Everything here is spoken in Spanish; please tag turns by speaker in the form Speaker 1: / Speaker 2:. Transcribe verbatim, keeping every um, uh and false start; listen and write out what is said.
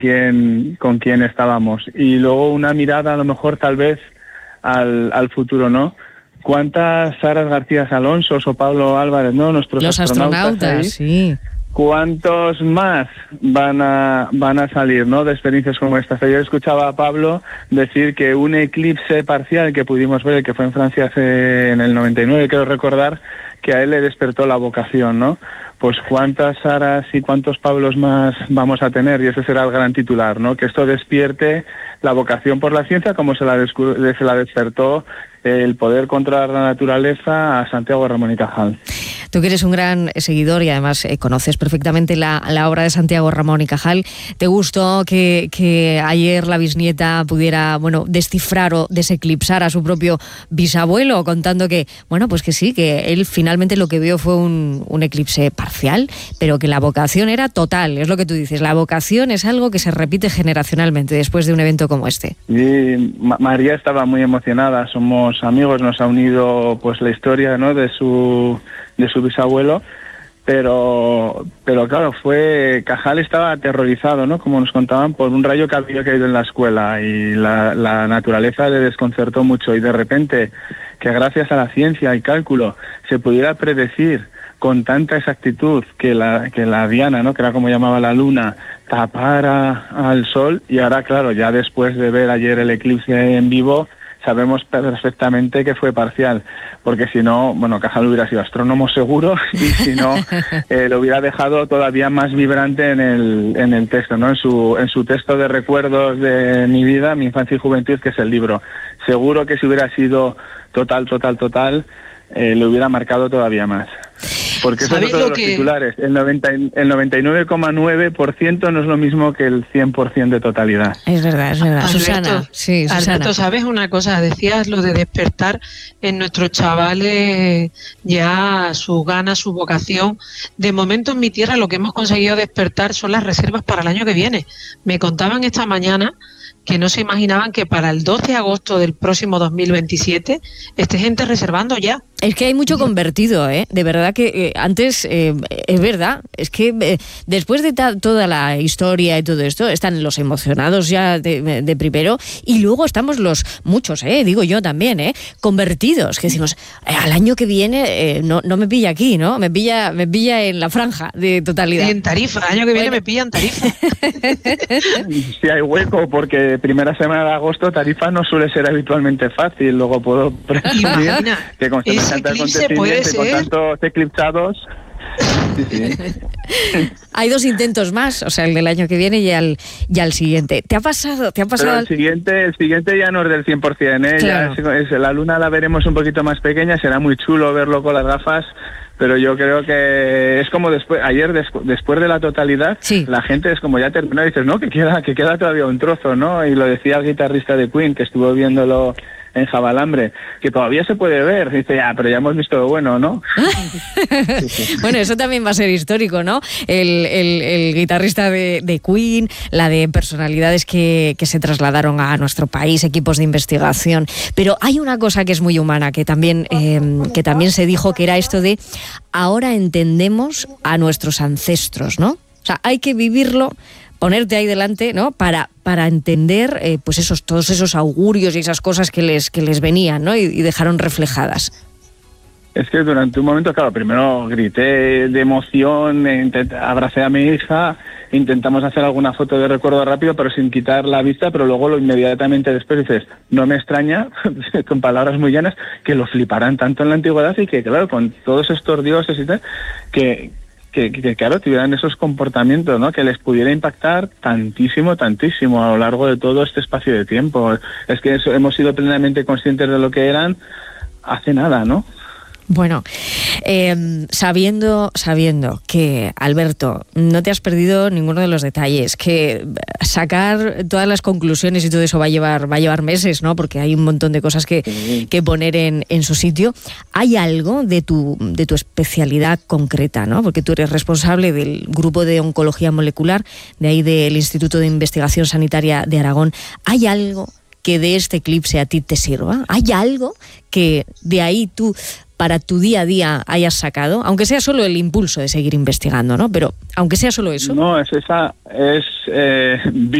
Speaker 1: quién, con quién estábamos. Y luego una mirada a lo mejor tal vez al, al futuro, ¿no? ¿Cuántas Saras García Alonso o Pablo Álvarez, no? Nuestros
Speaker 2: Los
Speaker 1: astronautas,
Speaker 2: astronautas, sí.
Speaker 1: ¿Cuántos más van a van a salir, ¿no? De experiencias como esta. Yo escuchaba a Pablo decir que un eclipse parcial que pudimos ver, que fue en Francia hace, en el noventa y nueve, quiero recordar, que a él le despertó la vocación, ¿no? Pues cuántas Saras y cuántos Pablos más vamos a tener, y ese será el gran titular, ¿no? Que esto despierte la vocación por la ciencia, como se la, descu- se la despertó el poder controlar la naturaleza a Santiago Ramón y Cajal.
Speaker 2: Tú que eres un gran seguidor y además eh, conoces perfectamente la, la obra de Santiago Ramón y Cajal, ¿te gustó que, que ayer la bisnieta pudiera, bueno, descifrar o deseclipsar a su propio bisabuelo, contando que, bueno, pues que sí, que él finalmente lo que vio fue un, un eclipse parcial, pero que la vocación era total? Es lo que tú dices, la vocación es algo que se repite generacionalmente después de un evento como este.
Speaker 1: Y Ma- María estaba muy emocionada, somos amigos, nos ha unido pues la historia, ¿no?, de su de su bisabuelo, pero pero claro, fue Cajal estaba aterrorizado, ¿no?, como nos contaban, por un rayo que había caído en la escuela, y la, la naturaleza le desconcertó mucho, y de repente que gracias a la ciencia y cálculo se pudiera predecir con tanta exactitud que la que la diana, ¿no?, que era como llamaba la luna, tapara al sol, y ahora claro, ya después de ver ayer el eclipse en vivo, sabemos perfectamente que fue parcial, porque si no, bueno, Cajal hubiera sido astrónomo seguro, y si no, eh, lo hubiera dejado todavía más vibrante en el en el texto, ¿no? En su en su texto de recuerdos de mi vida, mi infancia y juventud, que es el libro. Seguro que si hubiera sido total, total, total, eh, lo hubiera marcado todavía más. Porque eso es otro de los que... titulares. El, noventa, el noventa y nueve coma nueve por ciento no es lo mismo que el cien por ciento de totalidad.
Speaker 2: Es verdad, es verdad.
Speaker 3: Alberto,
Speaker 2: Susana, sí, Susana.
Speaker 3: Alberto, ¿sabes una cosa? Decías lo de despertar en nuestros chavales ya sus ganas, su vocación. De momento en mi tierra lo que hemos conseguido despertar son las reservas para el año que viene. Me contaban esta mañana que no se imaginaban que para el doce de agosto del próximo dos mil veintisiete esté gente reservando ya.
Speaker 2: Es que hay mucho convertido, ¿eh? De verdad que eh, antes, eh, es verdad, es que eh, después de ta- toda la historia y todo esto, están los emocionados ya de, de primero, y luego estamos los, muchos, ¿eh? Digo yo también, ¿eh? Convertidos, que decimos, eh, al año que viene eh, no, no me pilla aquí, ¿no? Me pilla, me pilla en la franja de totalidad.
Speaker 3: Y en Tarifa, el año que viene bueno. me pillan Tarifa.
Speaker 1: Si hay hueco, porque primera semana de agosto Tarifa no suele ser habitualmente fácil, luego puedo presumir que con semejante acontecimiento y con tantos eclipsados... Sí, sí.
Speaker 2: Hay dos intentos más, o sea, el del año que viene y al, y al siguiente. ¿Te ha pasado? ¿Te ha pasado?
Speaker 1: Pero el siguiente, el siguiente ya no es del cien por ciento, ¿eh?
Speaker 2: Claro.
Speaker 1: Ya es, es, la luna la veremos un poquito más pequeña, será muy chulo verlo con las gafas, pero yo creo que es como después, ayer des, después de la totalidad,
Speaker 2: sí.
Speaker 1: La gente es como ya terminó y dices, no, que queda, que queda todavía un trozo, ¿no? Y lo decía el guitarrista de Queen, que estuvo viéndolo en Jabalambre, que todavía se puede ver. Dice, ya, pero ya hemos visto lo bueno, ¿no?
Speaker 2: Sí, sí. Bueno, eso también va a ser histórico, ¿no? El, el, el guitarrista de, de Queen, la de personalidades que, que se trasladaron a nuestro país, equipos de investigación. Pero hay una cosa que es muy humana, que también, eh, que también se dijo, que era esto de ahora entendemos a nuestros ancestros, ¿no? O sea, hay que vivirlo, ponerte ahí delante, ¿no? Para, para entender eh, pues esos, todos esos augurios y esas cosas que les, que les venían, ¿no? Y, y dejaron reflejadas.
Speaker 1: Es que durante un momento, claro, primero grité de emoción, intenté, abracé a mi hija, intentamos hacer alguna foto de recuerdo rápido, pero sin quitar la vista, pero luego lo inmediatamente después dices, no me extraña, con palabras muy llanas, que lo fliparán tanto en la antigüedad y que, claro, con todos estos dioses y tal, que... Que, que claro, tuvieran esos comportamientos, ¿no? Que les pudiera impactar tantísimo, tantísimo a lo largo de todo este espacio de tiempo. Es que eso, hemos sido plenamente conscientes de lo que eran hace nada, ¿no?
Speaker 2: Bueno, eh, sabiendo, sabiendo que, Alberto, no te has perdido ninguno de los detalles, que sacar todas las conclusiones y todo eso va a llevar, va a llevar meses, ¿no? Porque hay un montón de cosas que, sí. que poner en, en su sitio. ¿Hay algo de tu, de tu especialidad concreta, ¿no? Porque tú eres responsable del grupo de oncología molecular, de ahí del Instituto de Investigación Sanitaria de Aragón. ¿Hay algo que de este eclipse a ti te sirva? ¿Hay algo que de ahí tú para tu día a día hayas sacado? Aunque sea solo el impulso de seguir investigando, ¿no? Pero aunque sea solo eso.
Speaker 1: No, es esa, es eh,